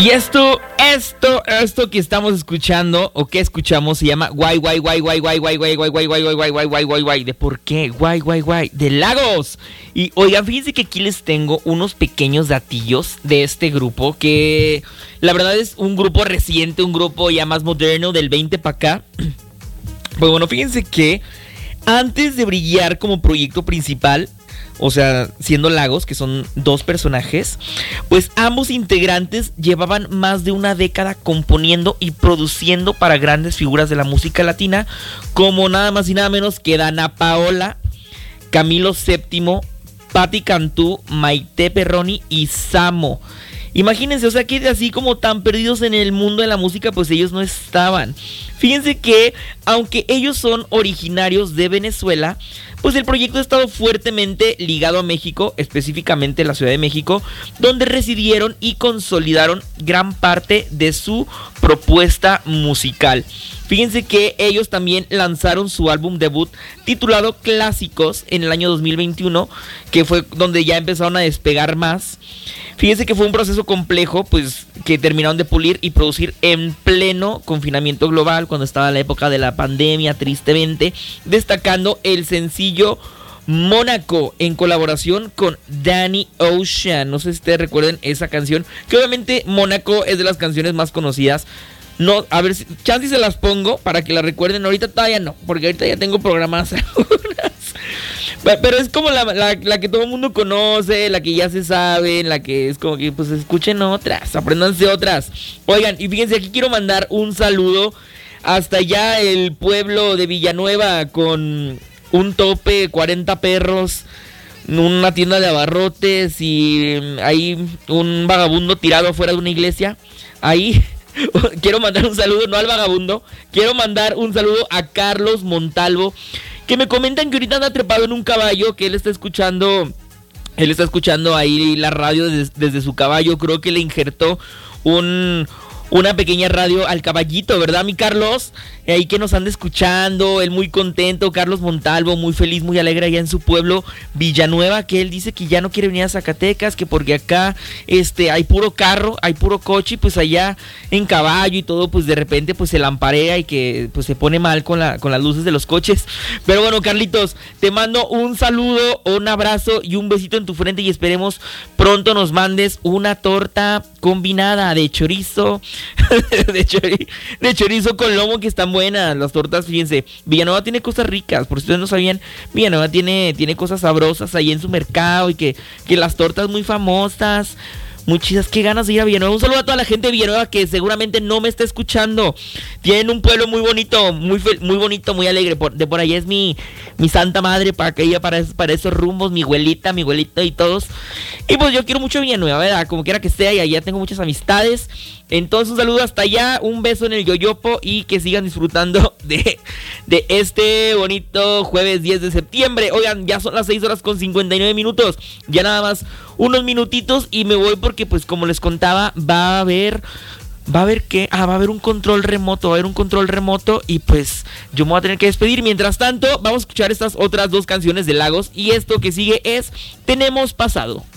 Y esto que estamos escuchando o que escuchamos se llama Guay. ¿De por qué? Guay. De Lagos. Y oigan, fíjense que aquí les tengo unos pequeños datillos de este grupo que la verdad es un grupo reciente, un grupo ya más moderno del 20 para acá. Pues bueno, fíjense que antes de brillar como proyecto principal, o sea, siendo Lagos, que son dos personajes, pues ambos integrantes llevaban más de una década componiendo y produciendo para grandes figuras de la música latina, como nada más y nada menos que Dana Paola, Camilo VII, Patti Cantú, Maite Perroni y Samo. Imagínense, o sea, que así como tan perdidos en el mundo de la música, pues ellos no estaban. Fíjense que, aunque ellos son originarios de Venezuela, pues el proyecto ha estado fuertemente ligado a México, específicamente la Ciudad de México, donde residieron y consolidaron gran parte de su propuesta musical. Fíjense que ellos también lanzaron su álbum debut titulado Clásicos en el año 2021, que fue donde ya empezaron a despegar más. Fíjense que fue un proceso complejo, pues que terminaron de pulir y producir en pleno confinamiento global, cuando estaba la época de la pandemia, tristemente, destacando el sencillo Mónaco en colaboración con Danny Ocean. No sé si ustedes recuerden esa canción, que obviamente Mónaco es de las canciones más conocidas. No, a ver, chance se las pongo para que la recuerden. Ahorita todavía no, porque ahorita ya tengo programadas algunas. Pero es como la que todo el mundo conoce, la que ya se sabe, la que es como que pues escuchen otras, apréndanse otras. Oigan, y fíjense, aquí quiero mandar un saludo hasta allá el pueblo de Villanueva, con un tope, 40 perros, una tienda de abarrotes y hay un vagabundo tirado afuera de una iglesia. Ahí quiero mandar un saludo, no al vagabundo, quiero mandar un saludo a Carlos Montalvo, que me comentan que ahorita anda trepado en un caballo, que él está escuchando ahí la radio desde su caballo. Creo que le injertó una pequeña radio al caballito, ¿verdad, mi Carlos? Ahí que nos anda escuchando, él muy contento, Carlos Montalvo, muy feliz, muy alegre allá en su pueblo Villanueva, que él dice que ya no quiere venir a Zacatecas, que porque acá hay puro carro, hay puro coche, y pues allá en caballo y todo, pues de repente pues se lamparea y que pues se pone mal con las luces de los coches. Pero bueno, Carlitos, te mando un saludo, un abrazo y un besito en tu frente, y esperemos pronto nos mandes una torta combinada de chorizo, de chorizo con lomo, que están buenas las tortas. Fíjense, Villanueva tiene cosas ricas, por si ustedes no sabían, Villanueva tiene cosas sabrosas ahí en su mercado, y que las tortas muy famosas, muy chidas. Qué ganas de ir a Villanueva. Un saludo a toda la gente de Villanueva que seguramente no me está escuchando. Tienen un pueblo muy bonito, muy bonito, muy alegre. De por allá es mi santa madre, para que ella para esos rumbos, mi abuelita, mi abuelito y todos. Y pues yo quiero mucho Villanueva, ¿verdad? Como quiera que sea, y allá tengo muchas amistades. Entonces un saludo hasta allá, un beso en el yoyopo, y que sigan disfrutando de este bonito jueves 10 de septiembre. Oigan, ya son las 6:59. Ya nada más unos minutitos y me voy, porque pues como les contaba, va a haber un control remoto, y pues yo me voy a tener que despedir. Mientras tanto, vamos a escuchar estas otras dos canciones de Lagos, y esto que sigue es Tenemos Pasado.